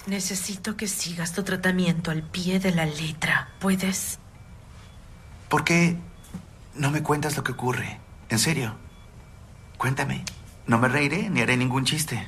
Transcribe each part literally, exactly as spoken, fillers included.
Necesito que sigas tu tratamiento al pie de la letra. ¿Puedes? ¿Por qué no me cuentas lo que ocurre? En serio. Cuéntame. No me reiré ni haré ningún chiste.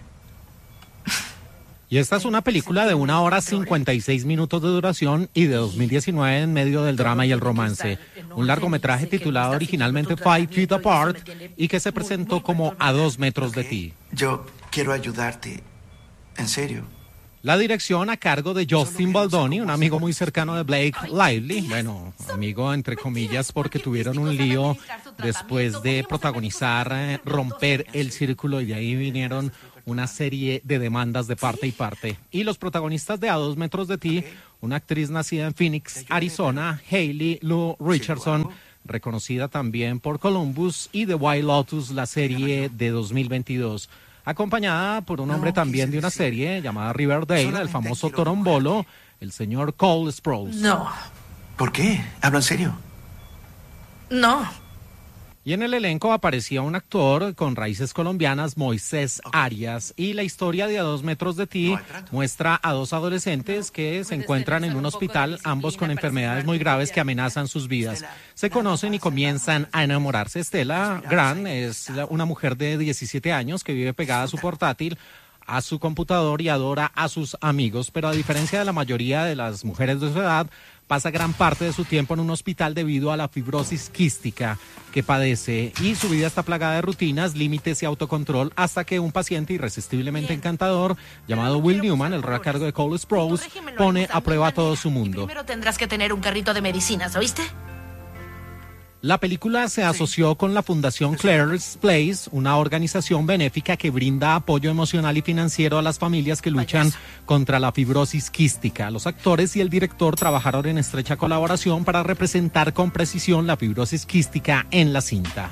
Y esta es una película de una hora cincuenta y seis minutos de duración y de dos mil diecinueve en medio del drama y el romance. Un largometraje titulado originalmente Five Feet Apart y que se presentó como A dos metros de ti. Yo quiero ayudarte. En serio. La dirección a cargo de Justin Baldoni, un amigo muy cercano de Blake Lively. Bueno, amigo entre comillas porque tuvieron un lío después de protagonizar eh, Romper el Círculo y de ahí vinieron una serie de demandas de parte y parte. Y los protagonistas de A dos metros de ti, una actriz nacida en Phoenix, Arizona, Hailey Lou Richardson, reconocida también por Columbus y The White Lotus, la serie de dos mil veintidós. Acompañada por un hombre también de una serie llamada Riverdale, el famoso torombolo, el señor Cole Sprouse. No. ¿Por qué? ¿Hablo en serio? No. Y en el elenco aparecía un actor con raíces colombianas, Moisés Arias, y la historia de A dos metros de ti muestra a dos adolescentes que se encuentran en un hospital, ambos con enfermedades muy graves que amenazan sus vidas. Se conocen y comienzan a enamorarse. Estela Grant es una mujer de diecisiete años que vive pegada a su portátil, a su computador y adora a sus amigos, pero a diferencia de la mayoría de las mujeres de su edad, pasa gran parte de su tiempo en un hospital debido a la fibrosis quística que padece y su vida está plagada de rutinas, límites y autocontrol hasta que un paciente irresistiblemente encantador llamado Will Newman, el rey a cargo de Cole Sprouse, pone a prueba todo su mundo. Primero tendrás que tener un carrito de medicinas, ¿oíste? La película se asoció con la Fundación Claire's Place, una organización benéfica que brinda apoyo emocional y financiero a las familias que luchan contra la fibrosis quística. Los actores y el director trabajaron en estrecha colaboración para representar con precisión la fibrosis quística en la cinta.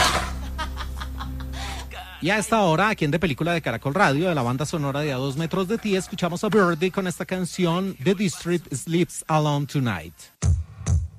Y a esta hora, aquí en De Película de Caracol Radio, de la banda sonora de A dos metros de ti, escuchamos a Birdie con esta canción The District Sleeps Alone Tonight.